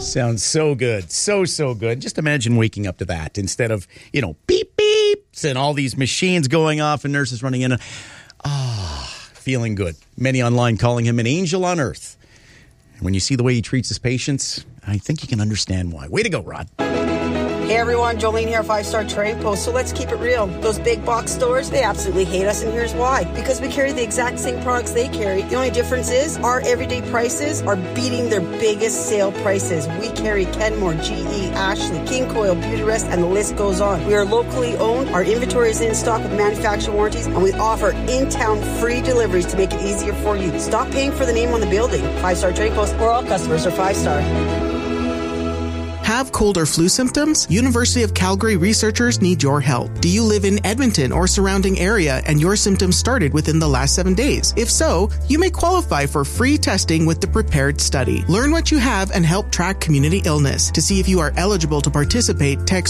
Sounds so good. So good. Just imagine waking up to that instead of, beep, beeps and all these machines going off and nurses running in. Feeling good. Many online calling him an angel on earth. And when you see the way he treats his patients, I think you can understand why. Way to go, Rod. Hey everyone, Jolene here, 5-Star Trading Post. So let's keep it real. Those big box stores, they absolutely hate us, and here's why. Because we carry the exact same products they carry. The only difference is our everyday prices are beating their biggest sale prices. We carry Kenmore, GE, Ashley, King Coil, Beauty Rest, and the list goes on. We are locally owned, our inventory is in stock with manufacturer warranties, and we offer in-town free deliveries to make it easier for you. Stop paying for the name on the building. 5-Star Trading Post, where all customers are 5-star. Have cold or flu symptoms? University of Calgary researchers need your help. Do you live in Edmonton or surrounding area and your symptoms started within the last 7 days? If so, you may qualify for free testing with the Prepared Study. Learn what you have and help track community illness. To see if you are eligible to participate, text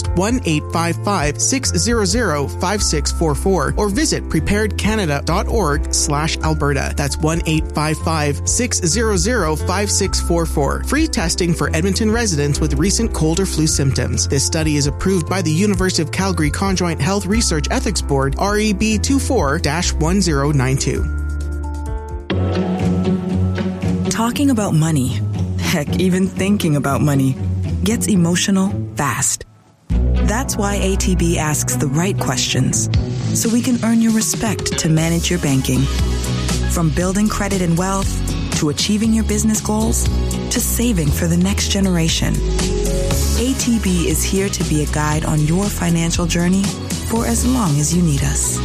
1-855-600-5644 or visit preparedcanada.org/Alberta. That's 1-855-600-5644. Free testing for Edmonton residents with recent cold or flu symptoms. This study is approved by the University of Calgary Conjoint Health Research Ethics Board, REB 24-1092. Talking about money, heck, even thinking about money, gets emotional fast. That's why ATB asks the right questions, so we can earn your respect to manage your banking. From building credit and wealth, to achieving your business goals, to saving for the next generation. ATB is here to be a guide on your financial journey for as long as you need us.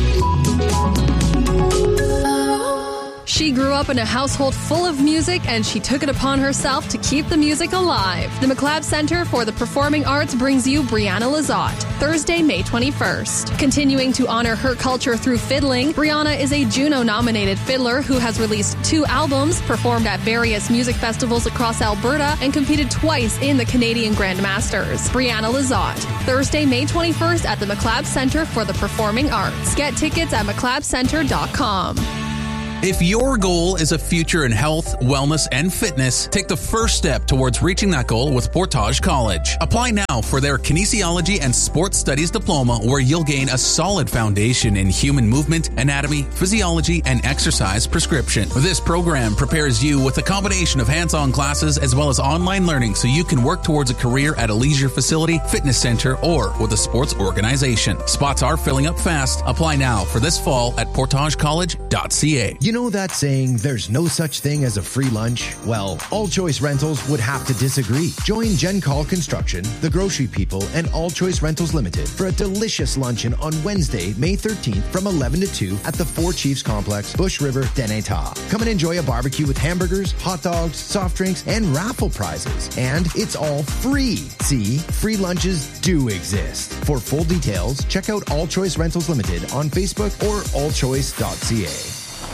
She grew up in a household full of music, and she took it upon herself to keep the music alive. The McLeod Center for the Performing Arts brings you Brianna Lizotte, Thursday, May 21st. Continuing to honor her culture through fiddling, Brianna is a Juno-nominated fiddler who has released 2 albums, performed at various music festivals across Alberta, and competed twice in the Canadian Grand Masters. Brianna Lizotte, Thursday, May 21st at the McLeod Center for the Performing Arts. Get tickets at mcleodcenter.com. If your goal is a future in health, wellness, and fitness, take the first step towards reaching that goal with Portage College. Apply now for their Kinesiology and Sports Studies Diploma, where you'll gain a solid foundation in human movement, anatomy, physiology, and exercise prescription. This program prepares you with a combination of hands-on classes as well as online learning, so you can work towards a career at a leisure facility, fitness center, or with a sports organization. Spots are filling up fast. Apply now for this fall at portagecollege.ca. You know that saying, there's no such thing as a free lunch? Well, All Choice Rentals would have to disagree. Join Jen Call Construction, The Grocery People, and All Choice Rentals Limited for a delicious luncheon on Wednesday, May 13th from 11 to 2 at the Four Chiefs Complex, Bush River, Deneta. Come and enjoy a barbecue with hamburgers, hot dogs, soft drinks, and raffle prizes. And it's all free. See, free lunches do exist. For full details, check out All Choice Rentals Limited on Facebook or allchoice.ca.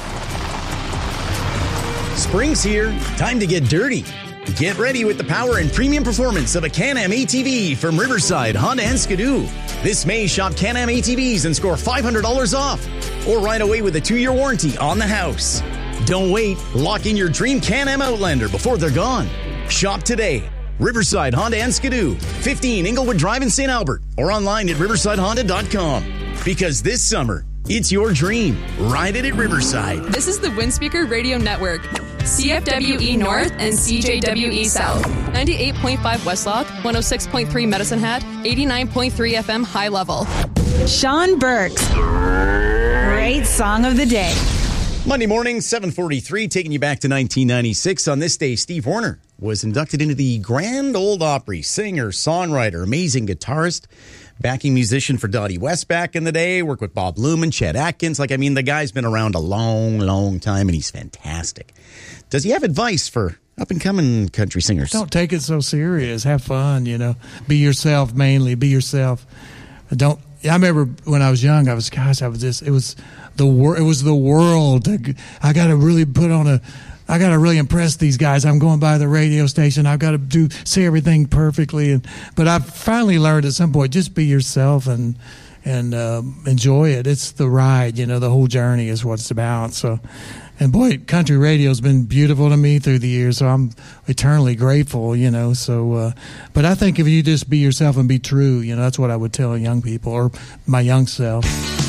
Spring's here. Time to get dirty. Get ready with the power and premium performance of a Can-Am ATV from Riverside, Honda, and Skidoo. This May, shop Can-Am ATVs and score $500 off. Or ride away with a 2-year warranty on the house. Don't wait. Lock in your dream Can-Am Outlander before they're gone. Shop today. Riverside, Honda, and Skidoo. 15 Inglewood Drive in St. Albert. Or online at riversidehonda.com. Because this summer, it's your dream. Ride it at Riverside. This is the Windspeaker Radio Network. CFWE North and CJWE South. 98.5 Westlock, 106.3 Medicine Hat, 89.3 FM High Level. Sean Burks. Great song of the day. Monday morning, 7:43, taking you back to 1996. On this day, Steve Horner was inducted into the Grand Ole Opry. Singer, songwriter, amazing guitarist, backing musician for Dottie West back in the day, worked with Bob Luman, Chet Atkins. The guy's been around a long, long time, and he's fantastic. Does he have advice for up-and-coming country singers? Don't take it so serious. Have fun, Be yourself, mainly. Be yourself. I remember when I was young, it was the world. I got to really I got to really impress these guys. I'm going by the radio station. I've got to say everything perfectly. But I've finally learned at some point, just be yourself and enjoy it. It's the ride, the whole journey is what it's about. So, And boy, country radio's been beautiful to me through the years, so I'm eternally grateful, you know. So, but I think if you just be yourself and be true, you know, that's what I would tell young people or my young self.